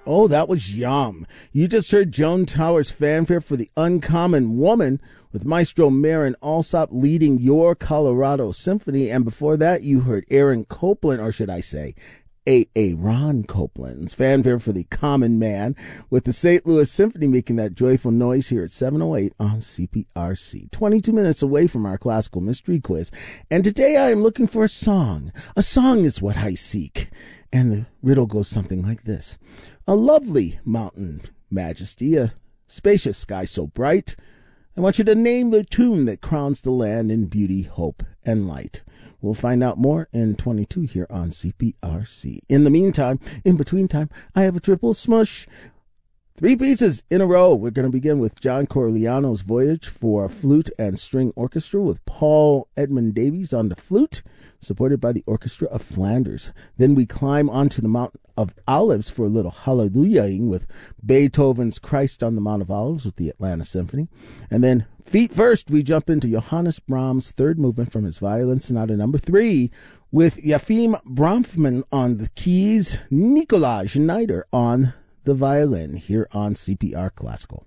Oh, that was yum. You just heard Joan Towers' fanfare for The Uncommon Woman with Maestro Marin Alsop leading your Colorado Symphony. And before that, you heard Aaron Copland, or should I say, Ron Copland's fanfare for The Common Man, with the St. Louis Symphony making that joyful noise here at 7:08 on CPRC. 22 minutes away from our classical mystery quiz. And today I am looking for a song. A song is what I seek. And the riddle goes something like this. A lovely mountain majesty, a spacious sky so bright. I want you to name the tune that crowns the land in beauty, hope, and light. We'll find out more in 22 here on CPRC. In the meantime, in between time, I have a triple smush. 3 pieces in a row. We're going to begin with John Corigliano's Voyage for flute and string orchestra with Paul Edmund Davies on the flute, supported by the Orchestra of Flanders. Then we climb onto the Mount of Olives for a little hallelujahing with Beethoven's Christ on the Mount of Olives with the Atlanta Symphony. And then feet first, we jump into Johannes Brahms' third movement from his Violin Sonata number 3 with Yefim Bronfman on the keys, Nikolai Schneider on the violin here on CPR Classical.